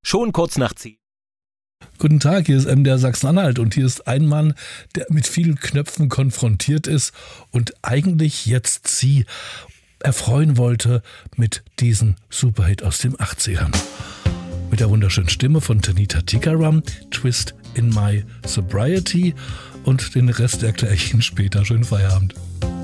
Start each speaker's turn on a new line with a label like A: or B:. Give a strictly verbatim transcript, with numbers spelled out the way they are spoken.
A: Schon kurz nach zehn.
B: Guten Tag, hier ist M D R Sachsen-Anhalt und hier ist ein Mann, der mit vielen Knöpfen konfrontiert ist und eigentlich jetzt Sie erfreuen wollte mit diesem Superhit aus den achtzigern. Mit der wunderschönen Stimme von Tanita Tikaram, Twist in My Sobriety, und den Rest erkläre ich Ihnen später. Schönen Feierabend.